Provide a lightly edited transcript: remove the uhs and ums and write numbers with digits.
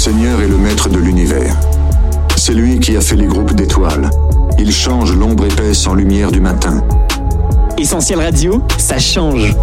Seigneur est le maître de l'univers. C'est lui qui a fait les groupes d'étoiles. Il change l'ombre épaisse en lumière du matin. Essentiel Radio, ça change.